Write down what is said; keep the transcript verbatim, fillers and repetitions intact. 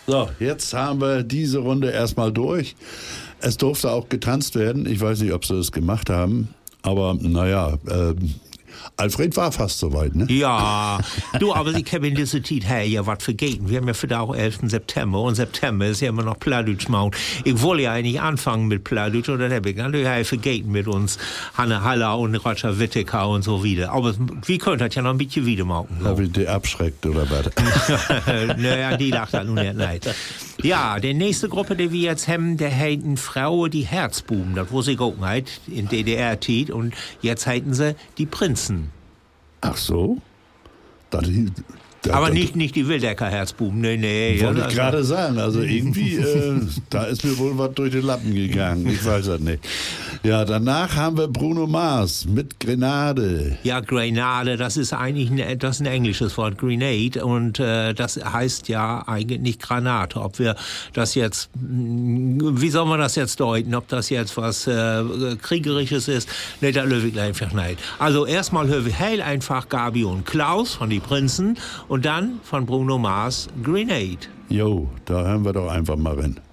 So, jetzt haben wir diese Runde erstmal durch. Es durfte auch getanzt werden. Ich weiß nicht, ob sie das gemacht haben. Aber naja, äh, Alfred war fast soweit, ne? Ja, du, aber ich habe in dieser Zeit, hey, ja, was vergessen. Wir haben ja für den elften September und September ist ja immer noch Plattdeutsch-Monat. Ich wollte ja eigentlich anfangen mit Plattdeutsch und dann habe ich natürlich hey, vergessen mit uns Hanne Haller und Roger Whittaker und so wieder. Aber wir können das ja noch ein bisschen wieder machen. So. Habe ich die abschreckt oder was? Naja, die lacht dann nun nicht leid. Ja, die nächste Gruppe, die wir jetzt haben, der heiten Frauen die Herzbuben. Das wusste ich auch nicht in D D R-Tit und jetzt heiten sie die Prinzen. Ach so? Das, das, Aber das, nicht, nicht die Wildecker-Herzbuben, nee, nee. Wollte ja, ich gerade sagen, also irgendwie, äh, da ist mir wohl was durch die Lappen gegangen, ich weiß das nicht. Ja, danach haben wir Bruno Mars mit Grenade. Ja, Grenade, das ist eigentlich ein, das ist ein englisches Wort, Grenade, und äh, das heißt ja eigentlich Granate. Ob wir das jetzt, wie soll man das jetzt deuten, ob das jetzt was äh, Kriegerisches ist, nee, da löwe ich einfach nicht. Also erstmal höre ich heil einfach Gabi und Klaus von die Prinzen und dann von Bruno Mars Grenade. Jo, da hören wir doch einfach mal rein.